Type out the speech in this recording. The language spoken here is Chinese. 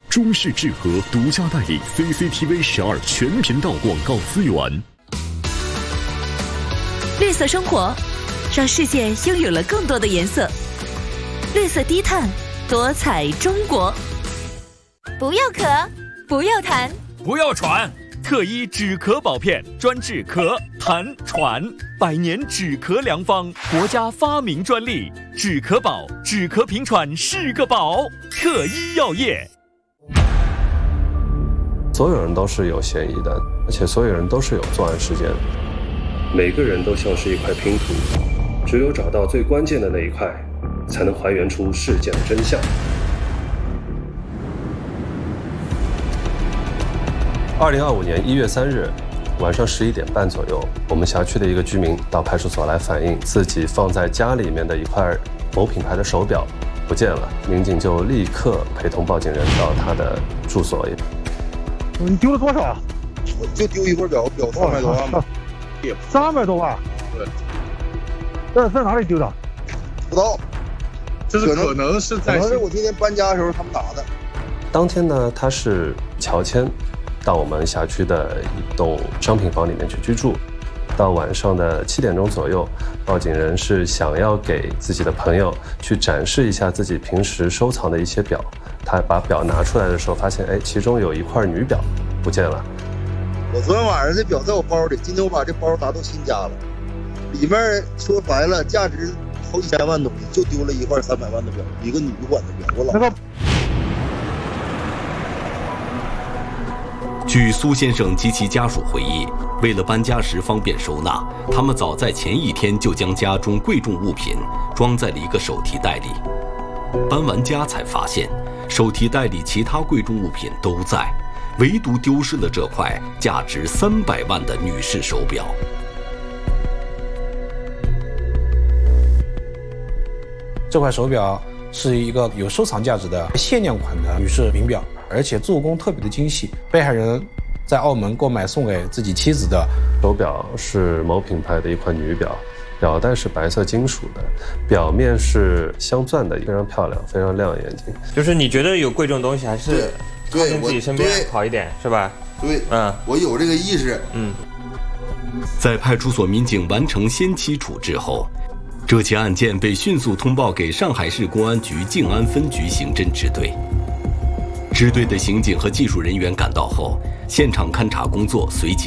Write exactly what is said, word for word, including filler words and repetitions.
中视智和独家代理 C C T V 十二全频道广告资源。 绿色生活，让世界拥有了更多的颜色。绿色低碳，多彩中国。 不要咳，不要痰， 不要喘。特一止咳宝片，专治咳、痰、喘，百年止咳良方，国家发明专利。止咳宝，止咳平喘是个宝。特一药业。 所有人都是有嫌疑的，而且所有人都是有作案时间。每个人都像是一块拼图，只有找到最关键的那一块，才能还原出事件的真相。二零二五年一月三日晚上十一点半左右，我们辖区的一个居民到派出所来反映，自己放在家里面的一块某品牌的手表不见了。民警就立刻陪同报警人到他的住所。 你丢了多少啊？ 我就丢一块表，表三百多万吧。 三百多万？ 对。 这在哪里丢的？ 不知道。 这是可能是在， 可能是我今天搬家的时候他们打的。 当天呢，他是乔迁到我们辖区的一栋商品房里面去居住。到晚上的七点钟左右，报警人是想要给自己的朋友去展示一下自己平时收藏的一些表。他把表拿出来的时候，发现哎，其中有一块女表不见了。 我昨天晚上这表在我包里，今天我把这包拿到新家了，里面说白了价值好几千万东西，就丢了一块三百万的表，一个女款的表。我老。那个据苏先生及其家属回忆，为了搬家时方便收纳，他们早在前一天就将家中贵重物品装在了一个手提袋里。搬完家才发现，手提袋里其他贵重物品都在，唯独丢失了这块价值三百万的女士手表。 这块手表是一个有收藏价值的限量款的女士名表，而且做工特别的精细。被害人在澳门购买送给自己妻子的手表是某品牌的一款女表，表带是白色金属的，表面是镶钻的，非常漂亮，非常亮眼睛。 就是你觉得有贵重东西，还是靠近自己身边好一点，是吧？ 对， 嗯， 我有这个意识。 嗯， 在派出所民警完成先期处置后，这起案件被迅速通报给上海市公安局静安分局刑侦支队。支队的刑警和技术人员赶到后，现场勘查工作随即